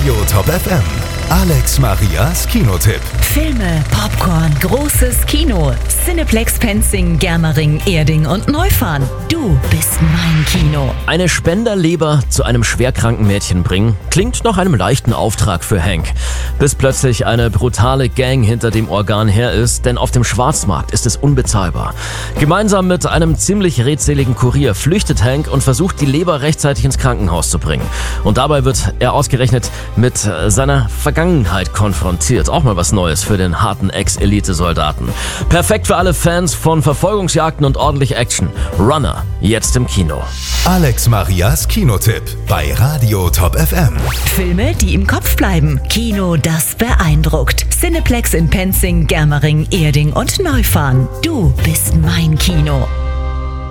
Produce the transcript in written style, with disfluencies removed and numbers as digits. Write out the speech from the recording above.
Radio Top FM. Alex Marias Kinotipp. Filme, Popcorn, großes Kino. Cineplex Penzing, Germering, Erding und Neufahren. Du bist mein Kino. Eine Spenderleber zu einem schwerkranken Mädchen bringen, klingt nach einem leichten Auftrag für Hank. Bis plötzlich eine brutale Gang hinter dem Organ her ist, denn auf dem Schwarzmarkt ist es unbezahlbar. Gemeinsam mit einem ziemlich redseligen Kurier flüchtet Hank und versucht, die Leber rechtzeitig ins Krankenhaus zu bringen. Und dabei wird er ausgerechnet mit seiner Vergangenheit konfrontiert. Auch mal was Neues für den harten Ex-Elite-Soldaten. Perfekt für alle Fans von Verfolgungsjagden und ordentlich Action. Runner, jetzt im Kino. Alex Marias Kinotipp bei Radio Top FM. Filme, die im Kopf bleiben. Kino, das beeindruckt. Cineplex in Penzing, Germering, Erding und Neufahren. Du bist mein Kino.